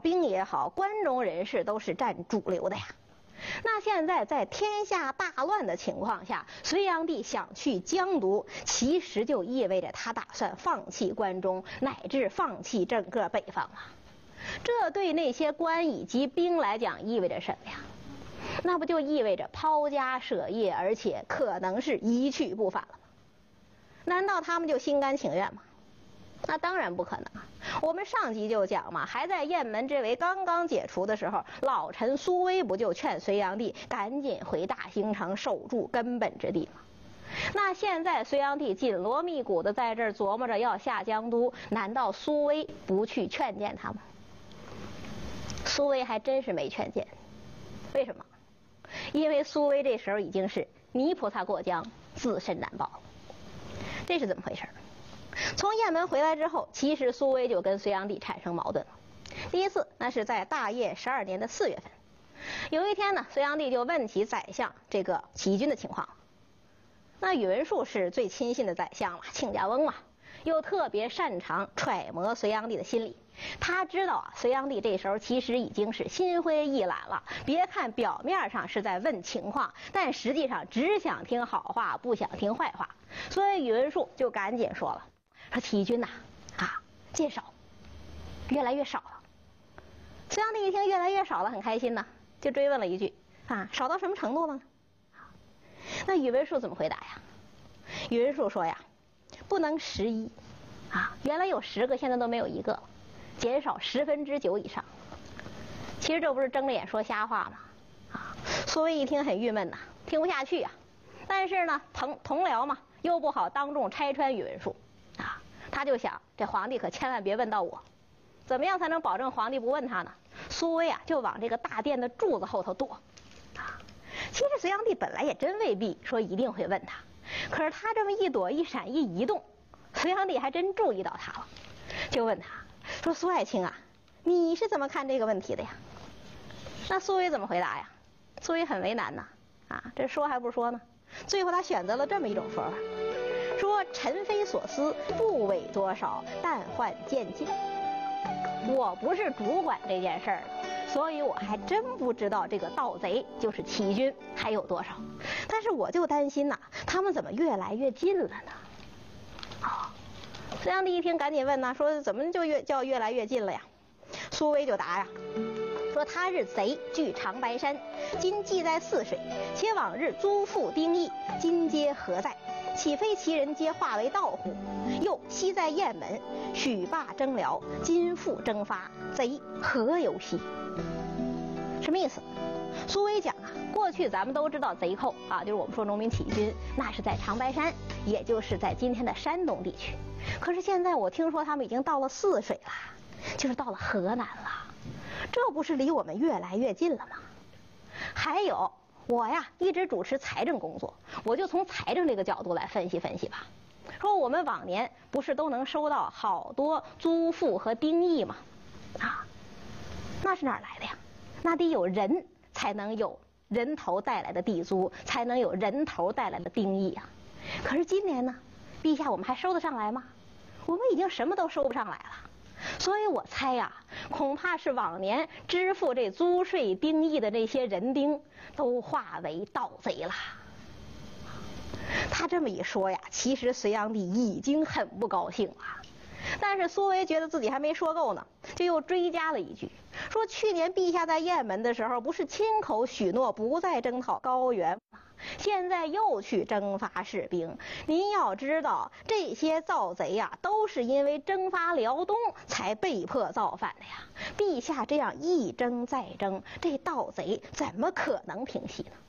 兵也好，关中人士都是占主流的呀。那现在在天下大乱的情况下，隋炀帝想去江都，其实就意味着他打算放弃关中，乃至放弃整个北方了。这对那些官以及兵来讲意味着什么呀？那不就意味着抛家舍业，而且可能是一去不返了吗？难道他们就心甘情愿吗？那当然不可能啊！我们上集就讲嘛，还在雁门之围刚刚解除的时候，老臣苏威不就劝隋炀帝赶紧回大兴城守住根本之地吗？那现在隋炀帝紧锣密鼓的在这儿琢磨着要下江都，难道苏威不去劝谏他吗？苏威还真是没劝谏。为什么？因为苏威这时候已经是泥菩萨过江，自身难保。这是怎么回事？从雁门回来之后，其实苏威就跟隋炀帝产生矛盾了。第一次那是在大业12年的4月份，有一天呢，隋炀帝就问起宰相这个起义军的情况。那宇文述是最亲信的宰相了，亲家翁嘛，又特别擅长揣摩隋炀帝的心理。他知道啊，隋炀帝这时候其实已经是心灰意懒了。别看表面上是在问情况，但实际上只想听好话，不想听坏话。所以宇文述就赶紧说了，说起义军呐，渐少，越来越少了。隋炀帝一听越来越少了，很开心呐，就追问了一句少到什么程度呢？那宇文述怎么回答呀？宇文述说呀，不能11原来有10个，现在都没有1个，减少9%以上。其实这不是睁着眼说瞎话吗？苏威一听很郁闷呐，听不下去啊。但是呢，同僚嘛，又不好当众拆穿宇文述他就想，这皇帝可千万别问到我，怎么样才能保证皇帝不问他呢？苏威就往这个大殿的柱子后头躲其实隋炀帝本来也真未必说一定会问他，可是他这么一躲一闪一移动，隋炀帝还真注意到他了，就问他说，苏爱卿你是怎么看这个问题的呀？那苏威怎么回答呀？苏威很为难呐这说还不说呢？最后他选择了这么一种说法，说臣非所思，不伪多少，但患渐进。我不是主管这件事儿的，所以我还真不知道这个盗贼就是起义军还有多少。但是我就担心他们怎么越来越近了呢？隋炀帝一听赶紧问说怎么就越来越近了呀？苏威就答说他日贼据长白山，今既在泗水，且往日租赋丁役，今皆何在？岂非其人皆化为盗乎？又昔在雁门，许罢征辽，今复征发，贼何由兮？什么意思？苏威讲过去咱们都知道贼寇就是我们说农民起义军，那是在长白山，也就是在今天的山东地区。可是现在我听说他们已经到了泗水了，就是到了河南了，这不是离我们越来越近了吗？还有我一直主持财政工作，我就从财政这个角度来分析分析吧。说我们往年不是都能收到好多租赋和丁役吗？那是哪儿来的呀？那得有人才能有人头带来的地租，才能有人头带来的丁役可是今年呢，陛下我们还收得上来吗？我们已经什么都收不上来了。所以我猜恐怕是往年支付这租税丁役的这些人丁都化为盗贼了。他这么一说其实隋炀帝已经很不高兴了。但是苏威觉得自己还没说够呢，就又追加了一句，说去年陛下在雁门的时候不是亲口许诺不再征讨高原吗？现在又去征发士兵。您要知道，这些盗贼都是因为征发辽东才被迫造反的呀。陛下这样一征再征，这盗贼怎么可能平息呢？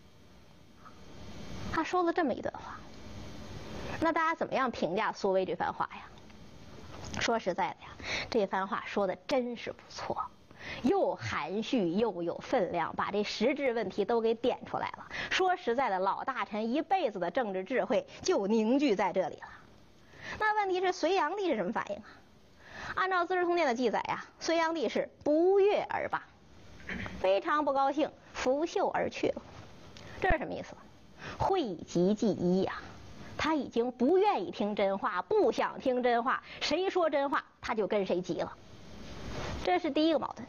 他说了这么一段话，那大家怎么样评价苏威这番话呀？说实在的这番话说的真是不错，又含蓄又有分量，把这实质问题都给点出来了。说实在的，老大臣一辈子的政治智慧就凝聚在这里了。那问题是隋炀帝是什么反应按照《资治通鉴》的记载隋炀帝是不悦而罢，非常不高兴，拂袖而去了。这是什么意思？讳疾忌医他已经不愿意听真话，不想听真话，谁说真话他就跟谁急了。这是第一个矛盾。